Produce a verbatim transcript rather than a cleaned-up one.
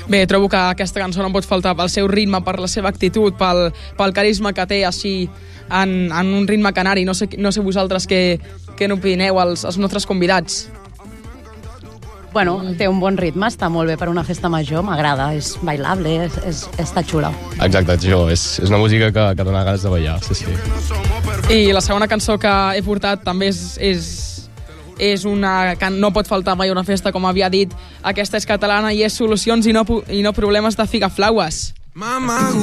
Bé, trobo que aquesta cançó no pot faltar pel seu ritme, per la seva actitud, pel, pel carisma que té així en, en un ritme canari. No sé, no sé vosaltres què, què n'opineu els, els nostres convidats. Bueno, té un bon ritme, està molt bé per una festa major, m'agrada, és bailable, és, és, està xula. Exacte, jo, és, és una música que, que dona ganes de ballar, sí, sí. I la segona cançó que he portat també és, és, és una que no pot faltar mai a una festa, com havia dit. Aquesta és catalana i és Solucions i no, i no problemes de Figaflaues. Mama.